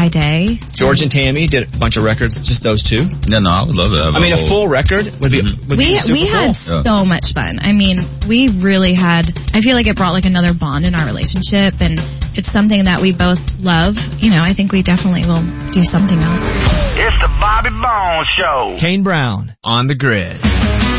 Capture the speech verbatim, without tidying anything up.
by day. George and Tammy did a bunch of records, just those two. No, no, I would love that. I mean, a full record would be, would we be super we had cool. so much fun. I mean, we really had. I feel like it brought like another bond in our relationship, and it's something that we both love. You know, I think we definitely will do something else. It's the Bobby Bones Show. Kane Brown on the Grid.